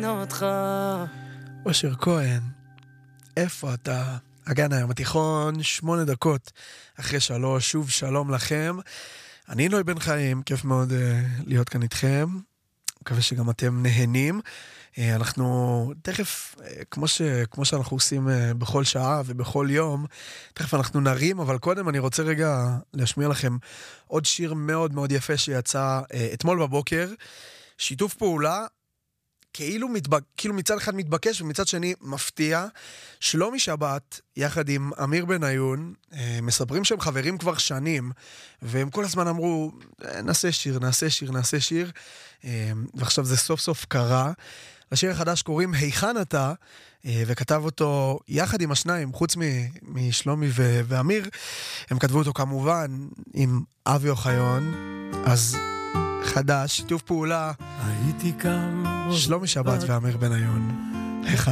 אותך. אושר כהן, איפה אתה? הגן היום התיכון, 8 דקות אחרי 3, שוב שלום לכם. אני נוי בן חיים, כיף מאוד להיות כאן איתכם. מקווה שגם אתם נהנים. אנחנו תכף, כמו שאנחנו עושים בכל שעה ובכל יום, תכף אנחנו נרים, אבל קודם אני רוצה רגע להשמיע לכם עוד שיר מאוד מאוד יפה שיצא אתמול בבוקר. שיתוף פעולה, כאילו מצד אחד מתבקש ומצד שני מפתיע. שלומי שבת יחד עם אמיר בניון מספרים שהם חברים כבר שנים, והם כל הזמן אמרו נעשה שיר, ועכשיו זה סוף סוף קרה. לשיר החדש קוראים היכן אתה, וכתב אותו יחד עם השניים, חוץ משלומי ואמיר, הם כתבו אותו כמובן עם אבי אוחיון. אז חדש, שיתוף פעולה, הייתי קם שלומי שבת ואמיר בניון.